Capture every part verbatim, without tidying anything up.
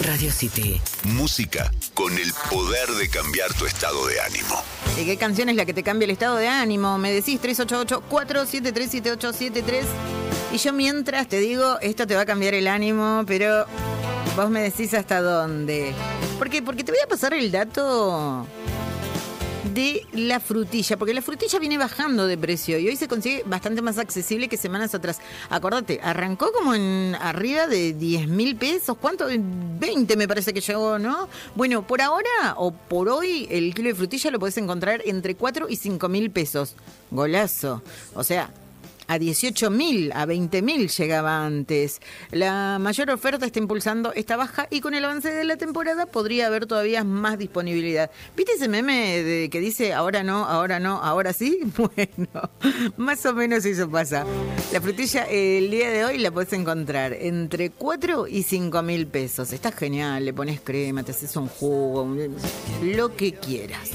Radio City. Música con el poder de cambiar tu estado de ánimo. ¿Y qué canción es la que te cambia el estado de ánimo? Me decís tres ocho ocho, cuatro siete tres, siete ocho siete tres. Y yo mientras te digo, esto te va a cambiar el ánimo, pero vos me decís hasta dónde. ¿Por qué? Porque te voy a pasar el dato de la frutilla, porque la frutilla viene bajando de precio y hoy se consigue bastante más accesible que semanas atrás. Acordate, arrancó como en arriba de diez mil pesos, ¿cuánto? veinte me parece que llegó, ¿no? Bueno, por ahora o por hoy el kilo de frutilla lo podés encontrar entre cuatro y cinco mil pesos. Golazo. O sea, a dieciocho mil, a veinte mil llegaba antes. La mayor oferta está impulsando esta baja y con el avance de la temporada podría haber todavía más disponibilidad. ¿Viste ese meme de que dice ahora no, ahora no, ahora sí? Bueno, más o menos eso pasa. La frutilla el día de hoy la podés encontrar entre cuatro y cinco mil pesos. Está genial, le pones crema, te haces un jugo, lo que quieras.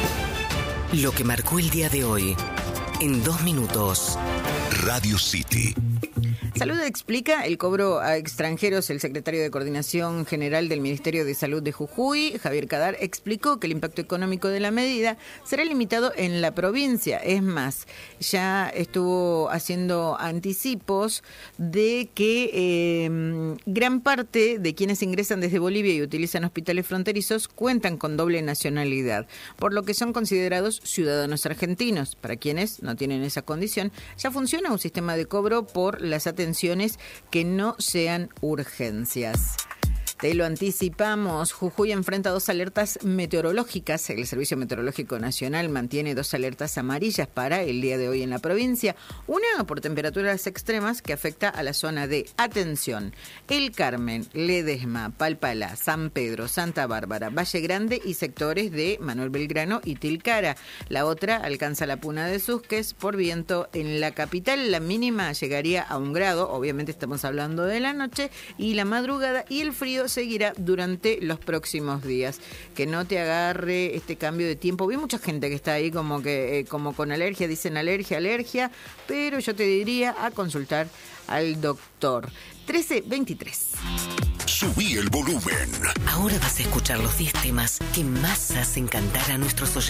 Lo que marcó el día de hoy en dos minutos. Radio City. Salud explica el cobro a extranjeros. El secretario de Coordinación General del Ministerio de Salud de Jujuy, Javier Cadar, explicó que el impacto económico de la medida será limitado en la provincia. Es más, ya estuvo haciendo anticipos de que eh, gran parte de quienes ingresan desde Bolivia y utilizan hospitales fronterizos cuentan con doble nacionalidad, por lo que son considerados ciudadanos argentinos. Para quienes no tienen esa condición, ya funciona un sistema de cobro por las atenciones que no sean urgencias. Te lo anticipamos, Jujuy enfrenta dos alertas meteorológicas. El Servicio Meteorológico Nacional mantiene dos alertas amarillas para el día de hoy en la provincia. Una por temperaturas extremas que afecta a la zona de, atención, El Carmen, Ledesma, Palpalá, San Pedro, Santa Bárbara, Valle Grande y sectores de Manuel Belgrano y Tilcara. La otra alcanza la Puna de Susques por viento en la capital. La mínima llegaría a un grado, obviamente estamos hablando de la noche y la madrugada, y el frío seguirá durante los próximos días. Que no te agarre este cambio de tiempo. Vi mucha gente que está ahí como que eh, como con alergia, dicen alergia, alergia, pero yo te diría a consultar al doctor. trece veintitrés. Subí el volumen. Ahora vas a escuchar los diez temas que más hacen cantar a nuestros oyentes.